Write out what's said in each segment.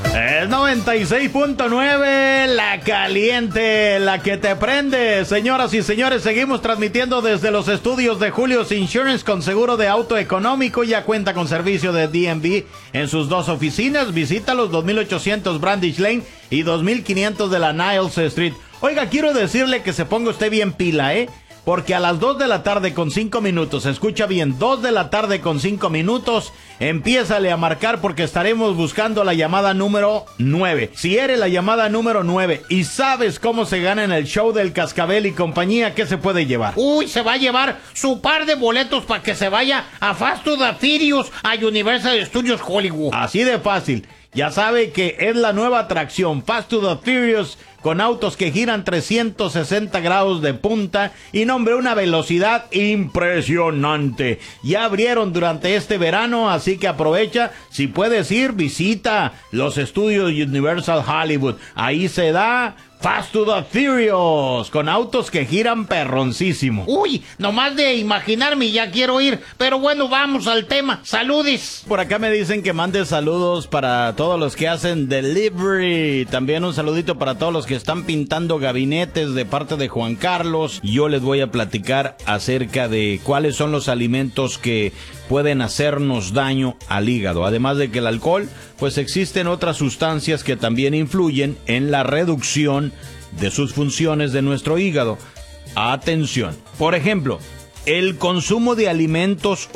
Es 96.9, la caliente, la que te prende. Señoras y señores, seguimos transmitiendo desde los estudios de Julio's Insurance con seguro de auto económico. Ya cuenta con servicio de DMV en sus dos oficinas. Visita los 2800 Brandish Lane y 2500 de la Niles Street. Oiga, quiero decirle que se ponga usted bien pila, porque a las 2 de la tarde con 5 minutos, escucha bien, 2 de la tarde con 5 minutos, empiézale a marcar porque estaremos buscando la llamada número 9. Si eres la llamada número 9 y sabes cómo se gana en el show del Cascabel y compañía, ¿qué se puede llevar? Uy, se va a llevar su par de boletos para que se vaya a Fast to the Furious a Universal Studios Hollywood. Así de fácil. Ya sabe que es la nueva atracción Fast to the Furious, con autos que giran 360 grados de punta y nombre una velocidad impresionante. Ya abrieron durante este verano, así que aprovecha. Si puedes ir, visita los estudios Universal Hollywood. Ahí se da Fast to the Furious, con autos que giran perroncísimo. Uy, nomás de imaginarme ya quiero ir. Pero bueno, vamos al tema. Saludes. Por acá me dicen que mande saludos para todos los que hacen delivery. También un saludito para todos los que están pintando gabinetes de parte de Juan Carlos. Yo les voy a platicar acerca de cuáles son los alimentos que pueden hacernos daño al hígado. Además de que el alcohol, pues existen otras sustancias que también influyen en la reducción de sus funciones de nuestro hígado. Atención. Por ejemplo, el consumo de alimentos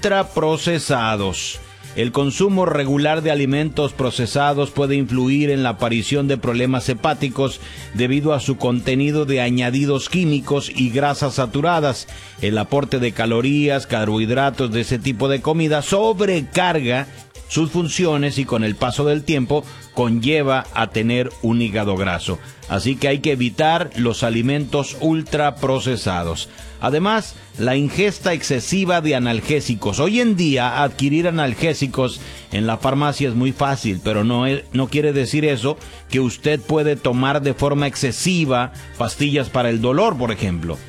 ultraprocesados. El consumo regular de alimentos procesados puede influir en la aparición de problemas hepáticos debido a su contenido de añadidos químicos y grasas saturadas. El aporte de calorías, carbohidratos de ese tipo de comida sobrecarga sus funciones y con el paso del tiempo conlleva a tener un hígado graso. Así que hay que evitar los alimentos ultraprocesados. Además, la ingesta excesiva de analgésicos. Hoy en día adquirir analgésicos en la farmacia es muy fácil, pero no quiere decir eso que usted puede tomar de forma excesiva pastillas para el dolor, por ejemplo.